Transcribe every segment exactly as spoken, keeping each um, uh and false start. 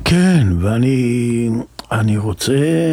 כן, ואני אני רוצה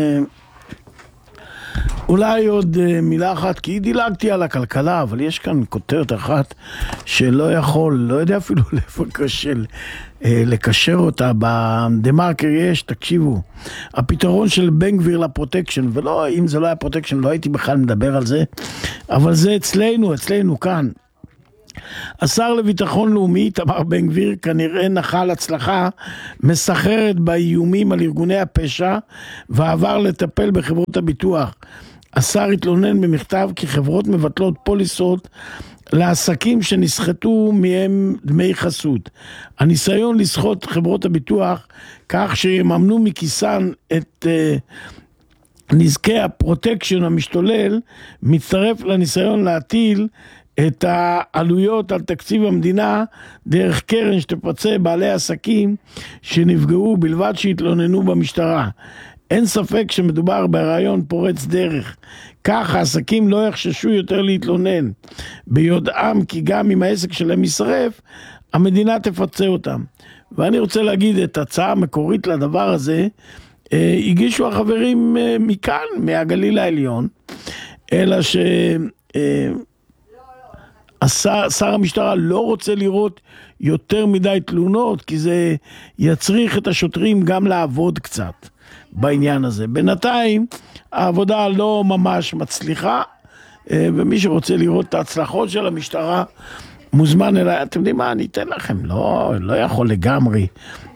אולי עוד מילה אחת, כי דילגתי על הכלכלה, אבל יש כאן כותרת אחת שלא יכול, לא יודע אפילו לפקשר, לקשר אותה. בדה מרקר יש, תקשיבו, הפתרון של בן גביר לפרוטקשן, ולא, אם זה לא היה פרוטקשן, לא הייתי בכלל מדבר על זה, אבל זה אצלנו, אצלנו כאן. השר לביטחון לאומי, תמר בן גביר, כנראה נחל הצלחה מסחררת באיומים על ארגוני הפשע, ועבר לטפל בחברות הביטוח. השר התלונן במכתב כי חברות מבטלות פוליסות לעסקים שנסחטו מהם דמי חסות. הניסיון לסחוט חברות הביטוח כך שיממנו מכיסן את uh, נזקי הפרוטקשן המשתולל, מצטרף לניסיון להטיל את העלויות על תקציב המדינה דרך קרן שתפצה בעלי עסקים שנפגעו בלבד שהתלוננו במשטרה. אין ספק שמדובר ברעיון פורץ דרך. כך העסקים לא יחששו יותר להתלונן, ביודעם כי גם אם העסק שלהם ישרף, המדינה תפצה אותם. ואני רוצה להגיד את הצעה המקורית לדבר הזה, אה, הגישו החברים אה, מכאן, מהגליל העליון, אלא ש... אה, השר, שר המשטרה לא רוצה לראות יותר מדי תלונות, כי זה יצריך את השוטרים גם לעבוד קצת בעניין הזה. בינתיים העבודה לא ממש מצליחה, ומי שרוצה לראות את ההצלחות של המשטרה מוזמן אליי. אתם יודעים מה, אני אתן לכם, לא, לא יכול לגמרי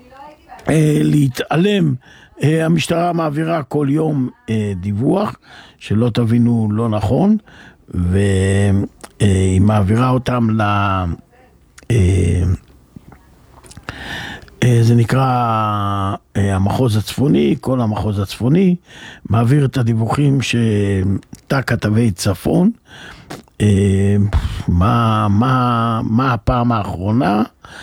להתעלם. המשטרה מעבירה כל יום דיווח, שלא תבינו לא נכון, והיא מעבירה אותם ל... זה נקרא המחוז הצפוני, כל המחוז הצפוני מעביר את הדיווחים שתא כתבי צפון. מה, מה, מה הפעם האחרונה?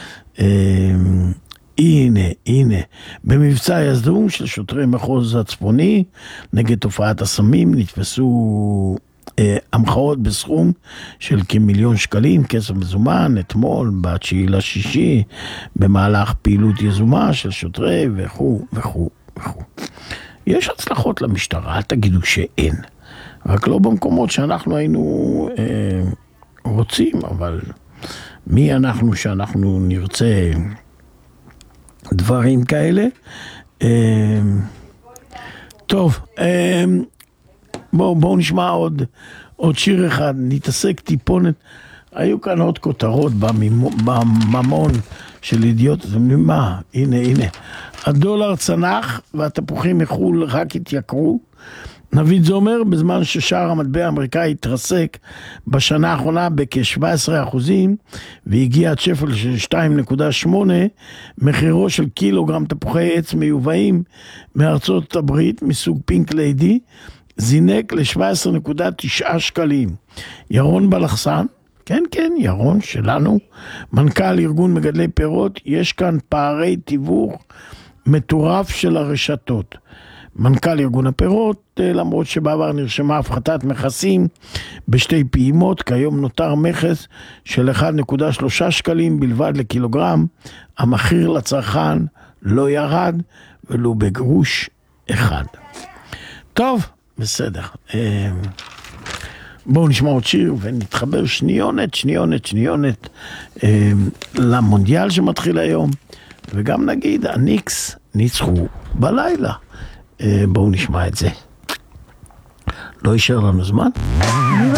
הנה, הנה, במבצע יזום של שוטרי מחוז הצפוני נגד תופעת הסמים נתפסו המחאות בסכום של כמיליון שקלים, כסף מזומן, אתמול, בתשיעי לשישי, במהלך פעילות יזומה של שוטרי וכו' וכו' וכו'. יש הצלחות למשטרה, אל תגידו שאין. רק לא במקומות שאנחנו היינו אה, רוצים, אבל מי אנחנו שאנחנו נרצה דברים כאלה? אה, טוב, אה, בואו בוא נשמע עוד, עוד שיר אחד, נתעסק טיפונת. היו כאן עוד כותרות בממון של ידיעות, אתם יודעים מה? הנה, הנה. הדולר צנח והתפוחים מחול רק התייקרו. נביד זומר, בזמן ששער המטבע האמריקאי התרסק בשנה האחרונה בכ-שבעה עשר אחוזים, והגיע עד שפל של שתיים נקודה שמונה, מחירו של קילוגרם תפוחי עץ מיובאים מארצות הברית, מסוג פינק ליידי, זינק ל-שבע עשרה נקודה תשע שקלים. ירון בלחסן, כן כן, ירון שלנו, מנכ"ל ארגון מגדלי פירות, יש כאן פערי תיווך מטורף של הרשתות. מנכ"ל ארגון הפירות, למרות שבעבר נרשמה הפחתת מכסים בשתי פעימות, כיום נותר מכס של אחד נקודה שלושה שקלים בלבד לקילוגרם, המחיר לצרכן לא ירד ולו בגרוש אחד. טוב, בסדר. בואו נשמע עוד שיר ונתחבר שניונת, שניונת, שניונת למונדיאל שמתחיל היום, וגם נגיד, הניקס ניצחו בלילה. בואו נשמע את זה. לא יישאר לנו זמן?